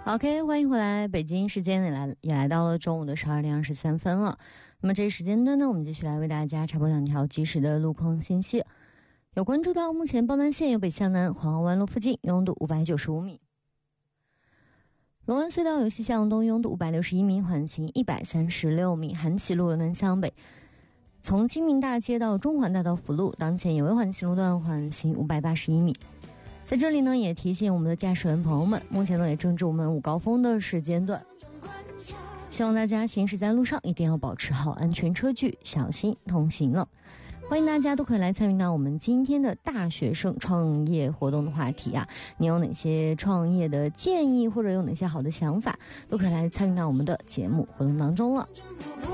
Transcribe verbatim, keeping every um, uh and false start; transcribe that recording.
OK， 欢迎回来，北京时间也来也来到了中午的十二点二十三分了。那么这一时间段呢，我们继续来为大家插播两条及时的路况信息。有关注到目前邦南线由北向南黄河湾路附近拥堵五百九十五米，龙湾隧道由西向东拥堵五百六十一米，缓行一百三十六米。韩启路由南向北，从金明大街到中环大道辅路，当前有微缓行路段缓行五百八十一米。在这里呢，也提醒我们的驾驶员朋友们，目前呢也正值我们午高峰的时间段，希望大家行驶在路上一定要保持好安全车距，小心同行了。欢迎大家都可以来参与到我们今天的大学生创业活动的话题啊，你有哪些创业的建议，或者有哪些好的想法，都可以来参与到我们的节目活动当中了。